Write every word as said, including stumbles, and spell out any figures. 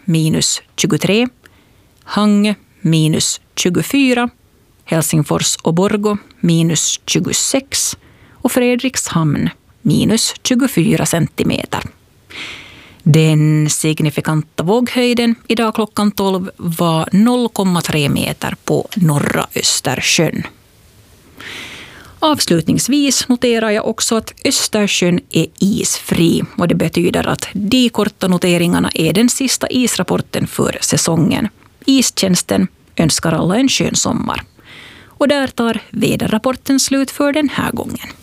minus tjugotre, Hangö minus tjugofyra, Helsingfors och Borgå minus tjugosex och Fredrikshamn minus tjugofyra centimeter. Den signifikanta våghöjden idag klockan tolv var noll komma tre meter på norra Östersjön. Avslutningsvis noterar jag också att Östersjön är isfri och det betyder att de korta noteringarna är den sista israpporten för säsongen. Istjänsten önskar alla en skön sommar. Och där tar väderrapporten slut för den här gången.